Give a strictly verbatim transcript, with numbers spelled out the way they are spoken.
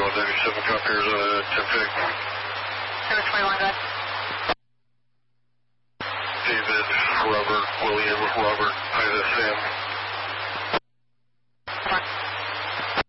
ninety-seven, copy, Arizona, ten fig. seven twenty-one, go ahead. David, Robert, William, Robert, hi, that's Sam.